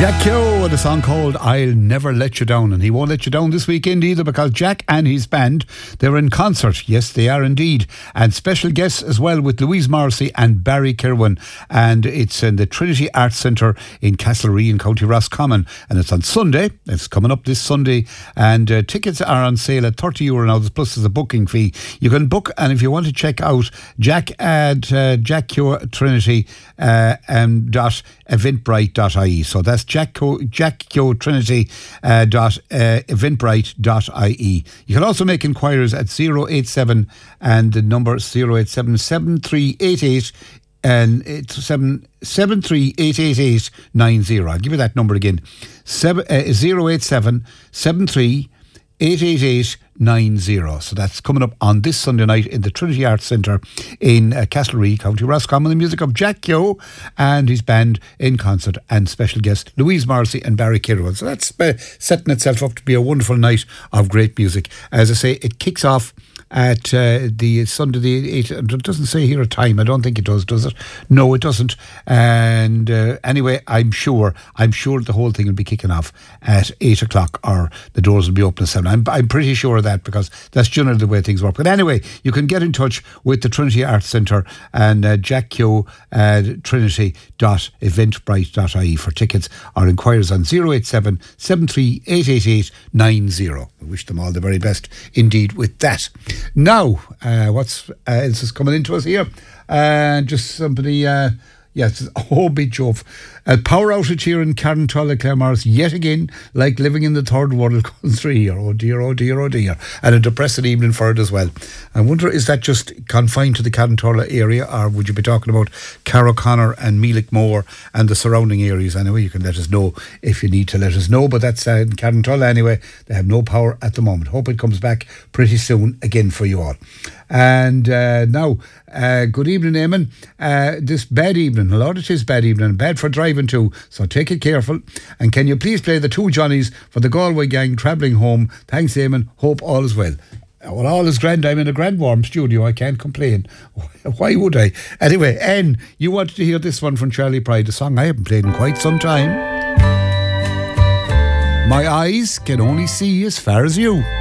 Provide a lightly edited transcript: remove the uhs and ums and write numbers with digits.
Jack Keogh with a song called I'll Never Let You Down, and he won't let you down this weekend either, because Jack and his band, they're in concert. Yes, they are indeed. And special guests as well with Louise Morrissey and Barry Kirwan. And it's in the Trinity Arts Centre in Castlerea in County Roscommon. And it's on Sunday. It's coming up this Sunday. And tickets are on sale at €30 now, plus there's a booking fee. You can book, and if you want to check out Jack at Jack Keogh Trinity .eventbrite.ie. So that's Jack Keogh Trinity .eventbrite.ie. You can also make inquiries at 087 and the number 087 7388 and it's 7388890. I'll give you that number again. 087 7388890. So that's coming up on this Sunday night in the Trinity Arts Centre in Castlerea, County Roscommon. The music of Jack Keogh and his band in concert, and special guest Louise Morrissey and Barry Kirwan. So that's setting itself up to be a wonderful night of great music. As I say, it kicks off at the Sunday the 8th. It doesn't say here a time. I don't think it does it? No, it doesn't. And anyway, I'm sure the whole thing will be kicking off at 8 o'clock, or the doors will be open at 7. I'm pretty sure of that, because that's generally the way things work. But anyway, you can get in touch with the Trinity Arts Centre and Jack Keogh Trinity.eventbrite.ie for tickets or inquiries on 087 7388890. I wish them all the very best indeed with that. Now, what's else is coming into us here? Just somebody, yes, big Jove. A power outage here in Carntulla, Claremorris, yet again, like living in the third world country here. Oh dear, oh dear, oh dear. And a depressing evening for it as well. I wonder, is that just confined to the Carntulla area, or would you be talking about Carrowconnor and Meelickmore and the surrounding areas? Anyway, you can let us know if you need to let us know, but that's in Carntulla anyway. They have no power at the moment. Hope it comes back pretty soon again for you all. And now, good evening, Eamon. This bad evening, Lord, it is bad evening, bad for driving too, so take it careful. And can you please play the Two Johnnies for the Galway gang travelling home? Thanks, Eamon. Hope all is well. Well, all is grand. I'm in a grand warm studio. I can't complain. Why would I? Anyway, Anne, you wanted to hear this one from Charlie Pride, a song I haven't played in quite some time. My eyes can only see as far as you.